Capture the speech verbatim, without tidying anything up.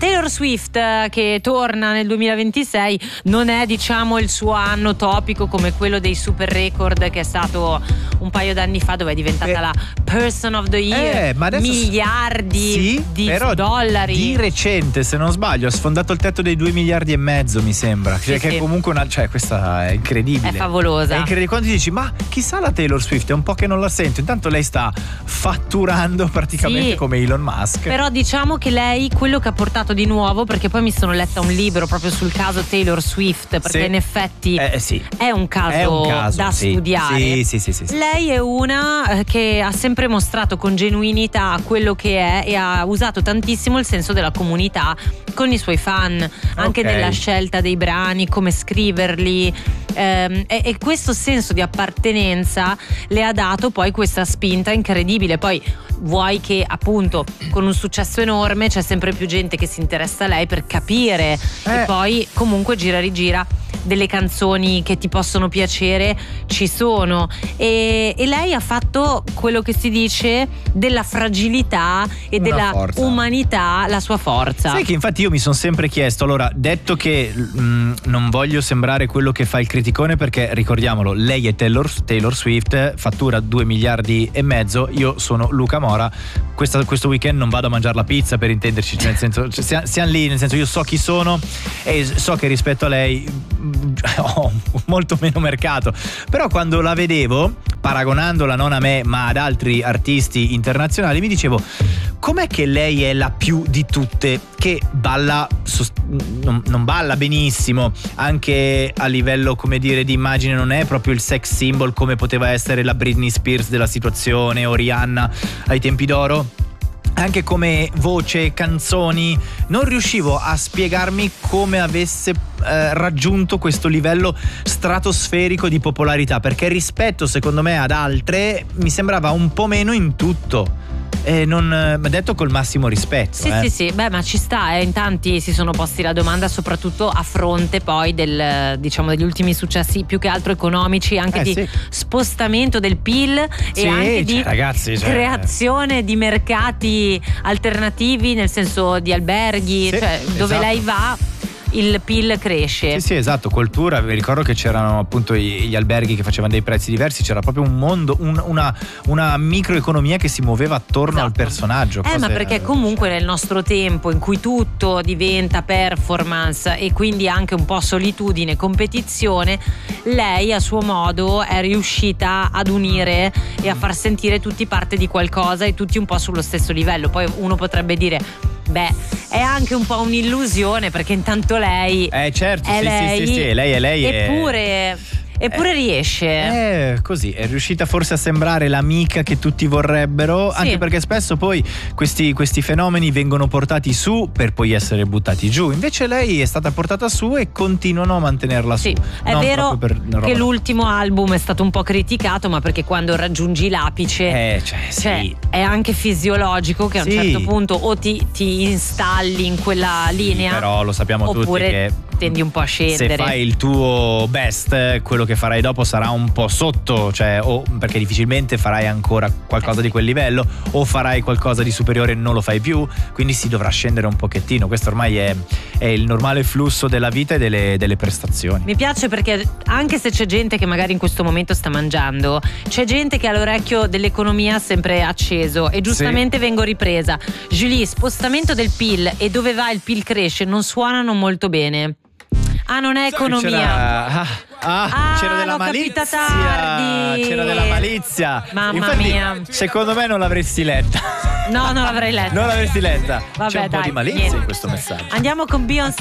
Taylor Swift, che torna nel duemilaventisei, non è diciamo il suo anno topico come quello dei super record che è stato un paio d'anni fa, dove è diventata eh, la Person of the Year, eh, ma adesso miliardi sì, di però dollari. Di recente, se non sbaglio, ha sfondato il tetto dei due miliardi e mezzo, mi sembra. Cioè, sì, che sì. è comunque una, cioè questa è incredibile. È favolosa. È incredibile. Quando ti dici, ma chissà la Taylor Swift, è un po' che non la sento. Intanto lei sta fatturando praticamente sì, come Elon Musk. Però diciamo che lei, quello che ha portato di nuovo, perché poi mi sono letta un libro proprio sul caso Taylor Swift, perché sì. in effetti eh, sì. è, un caso è un caso da sì. studiare. Sì, sì, sì, sì, sì. Lei è una che ha sempre mostrato con genuinità quello che è e ha usato tantissimo il senso della comunità con i suoi fan, anche okay. nella scelta dei brani, come scriverli, ehm, e, e questo senso di appartenenza le ha dato poi questa spinta incredibile. Poi vuoi che appunto con un successo enorme c'è sempre più gente che si interessa a lei per capire, eh. e poi comunque gira rigira delle canzoni che ti possono piacere ci sono, e, e lei ha fatto quello che si dice della fragilità e Una della forza. umanità la sua forza. Sai che infatti io mi sono sempre chiesto, allora, detto che mh, non voglio sembrare quello che fa il criticone, perché ricordiamolo, lei è Taylor, Taylor Swift, fattura due miliardi e mezzo, io sono Luca Mora, Questa, questo weekend non vado a mangiare la pizza, per intenderci, cioè nel senso, cioè, siamo, siamo lì, nel senso, io so chi sono e so che rispetto a lei ho molto meno mercato, però quando la vedevo, paragonandola non a me ma ad altri artisti internazionali, mi dicevo, com'è che lei è la più di tutte, che balla, non, non balla benissimo, anche a livello, come dire, di immagine non è proprio il sex symbol come poteva essere la Britney Spears della situazione o Rihanna ai tempi d'oro. Anche come voce, canzoni, non riuscivo a spiegarmi come avesse eh, raggiunto questo livello stratosferico di popolarità, perché rispetto secondo me ad altre mi sembrava un po' meno in tutto. E non detto col massimo rispetto. Sì, eh. sì, sì, beh, ma ci sta, eh. In tanti si sono posti la domanda, soprattutto a fronte poi del, diciamo, degli ultimi successi più che altro economici, anche eh, di sì. spostamento del P I L sì, e anche cioè, di ragazzi, cioè... creazione di mercati alternativi, nel senso di alberghi, sì, cioè dove esatto. lei va il P I L cresce. Sì, sì, esatto, cultura. Vi ricordo che c'erano appunto gli alberghi che facevano dei prezzi diversi, c'era proprio un mondo, un, una, una microeconomia che si muoveva attorno esatto. al personaggio. Eh, cose... ma perché comunque nel nostro tempo in cui tutto diventa performance e quindi anche un po' solitudine, competizione, lei a suo modo è riuscita ad unire e a far sentire tutti parte di qualcosa e tutti un po' sullo stesso livello. Poi uno potrebbe dire, beh, è anche un po' un'illusione, perché intanto lei eh certo è sì, lei, sì, sì, sì, lei è lei eppure Eppure eh, riesce. Eh, così, è riuscita forse a sembrare l'amica che tutti vorrebbero, sì. Anche perché spesso poi questi, questi fenomeni vengono portati su per poi essere buttati giù. Invece lei è stata portata su e continuano a mantenerla sì. su. È non vero per che l'ultimo album è stato un po' criticato, ma perché quando raggiungi l'apice eh, cioè, cioè, sì. è anche fisiologico che a un sì. certo punto o ti, ti installi in quella linea, sì, però lo sappiamo oppure tutti che tendi un po' a scendere. Se fai il tuo best, quello che farai dopo sarà un po' sotto, cioè o perché difficilmente farai ancora qualcosa eh sì. di quel livello, o farai qualcosa di superiore e non lo fai più, quindi si dovrà scendere un pochettino. Questo ormai è, è il normale flusso della vita e delle, delle prestazioni. Mi piace perché anche se c'è gente che magari in questo momento sta mangiando, c'è gente che ha l'orecchio dell'economia sempre acceso e giustamente sì. vengo ripresa. Julie, spostamento del P I L e dove va il P I L cresce non suonano molto bene. Ah, non è economia. C'era, ah, ah, ah, c'era della malizia. Tardi. C'era della malizia. Mamma Infatti, mia. Secondo me non l'avresti letta. No, non l'avrei letta. Non l'avresti letta. Vabbè, C'è un dai, po' di malizia niente. in questo messaggio. Andiamo con Beyoncé.